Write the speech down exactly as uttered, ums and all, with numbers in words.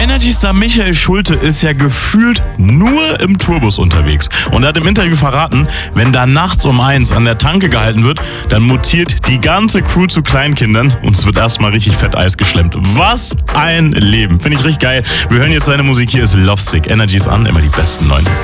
Energy-Star Michael Schulte ist ja gefühlt nur im Tourbus unterwegs und er hat im Interview verraten, wenn da nachts um eins an der Tanke gehalten wird, dann mutiert die ganze Crew zu Kleinkindern und es wird erstmal richtig fett Eis geschlemmt. Was ein Leben. Finde ich richtig geil. Wir hören jetzt seine Musik. Hier ist Lovesick. Energy ist an, immer die besten neuen.